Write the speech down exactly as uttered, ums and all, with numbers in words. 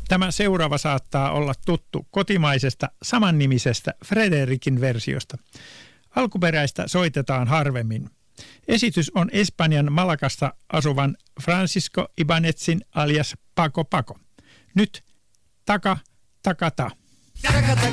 Tämä seuraava saattaa olla tuttu kotimaisesta samannimisestä Frederikin versiosta. Alkuperäistä soitetaan harvemmin. Esitys on Espanjan Malagassa asuvan Francisco Ibanezin alias Paco Paco. Nyt taka, taka, ta.